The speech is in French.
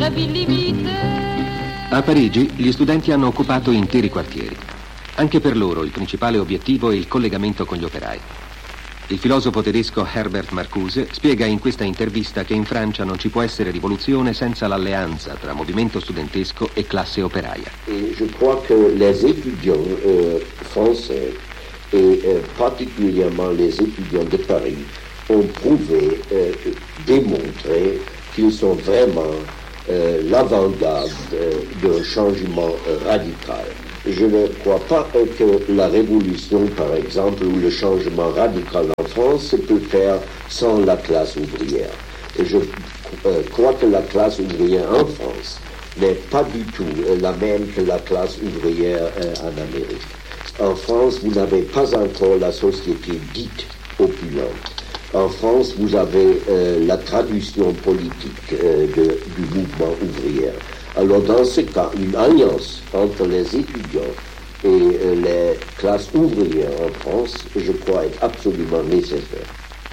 la vie limitée. A Parigi gli studenti hanno occupato interi quartieri. Anche per loro il principale obiettivo è il collegamento con gli operai. Il filosofo tedesco Herbert Marcuse spiega in questa intervista che in Francia non ci può essere rivoluzione senza l'alleanza tra movimento studentesco e classe operaia. Je crois que les étudiants français et particulièrement les étudiants de Paris ont prouvé, démontré qu'ils sont vraiment l'avant-garde d'un changement radical. Je ne crois pas que la révolution, par exemple, ou le changement radical en France se peut faire sans la classe ouvrière. Et je crois que la classe ouvrière en France n'est pas du tout la même que la classe ouvrière en Amérique. En France, vous n'avez pas encore la société dite opulente. En France, vous avez la tradition politique du mouvement ouvrier. Alors, dans ce cas, une alliance entre les étudiants et les classes ouvrières en France, je crois, est absolument nécessaire.